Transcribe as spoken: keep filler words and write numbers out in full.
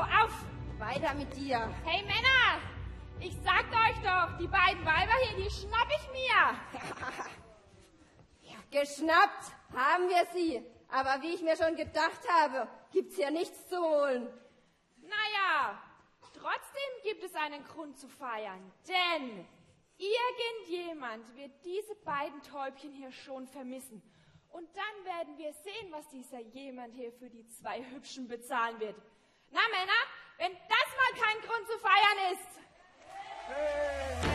auf! Weiter mit dir. Hey Männer, ich sagte euch doch, die beiden Weiber hier, die schnapp ich mir. Ja, geschnappt haben wir sie. Aber wie ich mir schon gedacht habe, gibt's hier nichts zu holen. Naja, trotzdem gibt es einen Grund zu feiern, denn irgendjemand wird diese beiden Täubchen hier schon vermissen. Und dann werden wir sehen, was dieser jemand hier für die zwei Hübschen bezahlen wird. Na Männer, wenn das mal kein Grund zu feiern ist. Hey.